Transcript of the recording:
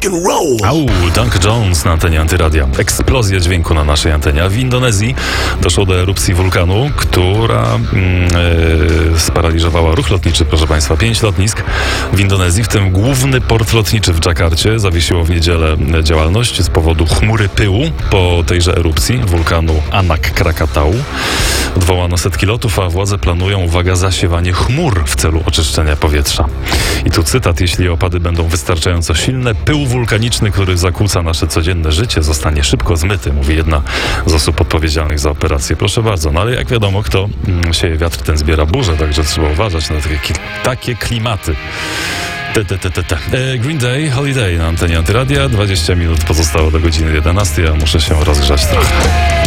rock and roll. Au, Duncan Jones na antenie Antyradia. Eksplozja dźwięku na naszej antenie. A w Indonezji doszło do erupcji wulkanu, która sparaliżowała ruch lotniczy, proszę Państwa. 5 lotnisk w Indonezji, w tym główny port lotniczy w Dżakarcie, zawiesiło w niedzielę działalność z powodu chmury pyłu po tejże erupcji wulkanu Anak Krakatau. Odwołano setki lotów, a władze planują, uwaga, zasiewanie chmur w celu oczyszczenia powietrza. I tu cytat: jeśli opady będą wystarczająco silne, pył wulkaniczny, który zakłóca nasze codzienne życie, zostanie szybko zmyty, mówi jedna z osób odpowiedzialnych za operację. Proszę bardzo, no ale jak wiadomo, kto sieje wiatr, ten zbiera burzę, także trzeba uważać na takie klimaty. Green Day, Holiday na antenie Antyradia. 20 minut pozostało do godziny 11, a muszę się rozgrzać trochę.